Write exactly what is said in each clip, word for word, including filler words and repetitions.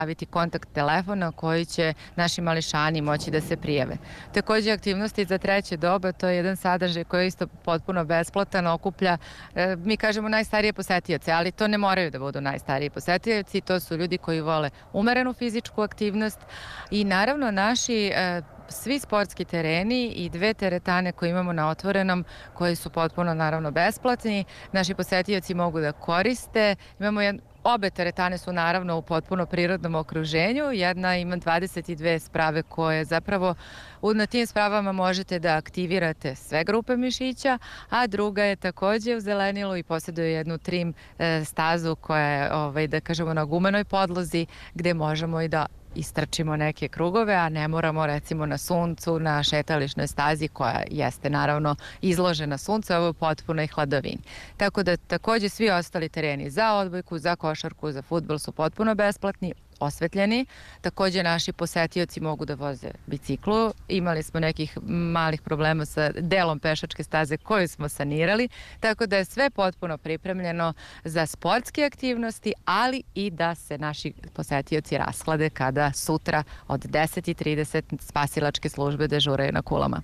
javiti kontakt telefona koji će naši mališani moći da se prijave. Takođe, aktivnosti za treće doba, to je jedan sadržaj koji je isto potpuno besplatan, okuplja, e, mi kažemo najstarije posetioce, ali to ne moraju da budu najstariji posetioci, to su ljudi koji vole umerenu fizičku aktivnost i naravno naši e, svi sportski tereni i dve teretane koje imamo na otvorenom, koji su potpuno naravno besplatni, naši posetioci mogu da koriste. Imamo jedan Obe teretane su naravno u potpuno prirodnom okruženju. Jedna ima dvadeset dve sprave koje zapravo na tim spravama možete da aktivirate sve grupe mišića, a druga je takođe u zelenilu i posjeduje jednu trim stazu koja je, ovaj, da kažemo, na gumenoj podlozi gde možemo i da istrčimo neke krugove, a ne moramo recimo na suncu, na šetališnoj stazi koja jeste naravno izložena suncu, ovo je potpuno i hladovini. Tako da takođe svi ostali tereni za odbojku, za košarku, za fudbal su potpuno besplatni, osvetljeni. Takođe naši posetioci mogu da voze biciklu. Imali smo nekih malih problema sa delom pešačke staze koju smo sanirali, tako da je sve potpuno pripremljeno za sportske aktivnosti, ali i da se naši posetioci rashlade kada sutra od deset i trideset spasilačke službe dežuraju na kulama.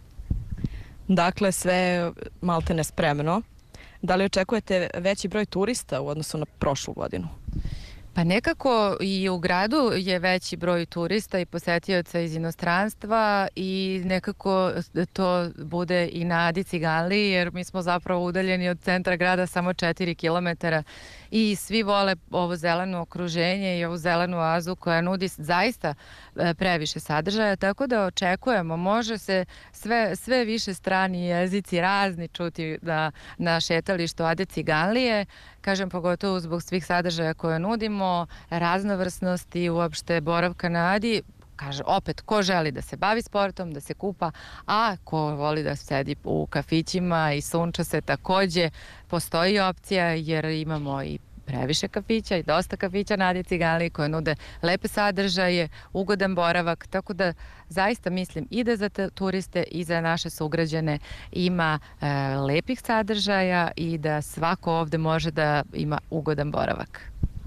Dakle, sve maltene spremno. Da li očekujete veći broj turista u odnosu na prošlu godinu? Pa nekako i u gradu je veći broj turista i posetioca iz inostranstva i nekako to bude i na Adi Ciganliji, jer mi smo zapravo udaljeni od centra grada samo četiri kilometara i svi vole ovo zeleno okruženje i ovu zelenu oazu koja nudi zaista previše sadržaja, tako da očekujemo, može se sve, sve više strani jezici razni čuti na, na šetalištu Ade Ciganlije, kažem pogotovo zbog svih sadržaja koje nudimo, raznovrsnosti i uopšte boravka na Adi. Kaže, opet, ko želi da se bavi sportom, da se kupa, a ko voli da sedi u kafićima i sunča se, takođe postoji opcija jer imamo i previše kafića i dosta kafića na Adi Ciganliji koje nude lepe sadržaje, ugodan boravak, tako da zaista mislim i da za turiste i za naše sugrađane ima e, lepih sadržaja i da svako ovde može da ima ugodan boravak.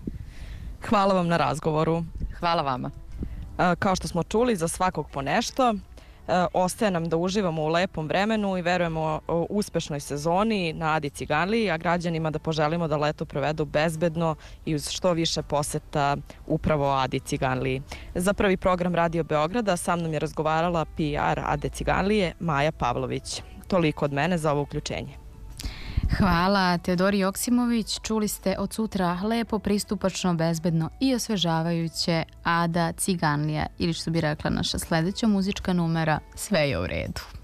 Hvala vam na razgovoru. Hvala vama. Kao što smo čuli, za svakog po nešto. Ostaje nam da uživamo u lepom vremenu i verujemo u uspešnoj sezoni na Adi Ciganliji, a građanima da poželimo da leto provedu bezbedno i uz što više poseta upravo Adi Ciganliji. Za prvi program Radio Beograda sa mnom je razgovarala P R Ade Ciganlije Maja Pavlović. Toliko od mene za ovo uključenje. Hvala Teodori Joksimović. Čuli ste od sutra lepo, pristupačno, bezbedno i osvežavajuće Ada Ciganlija, ili što bi rekla naša sledeća muzička numera, sve je u redu.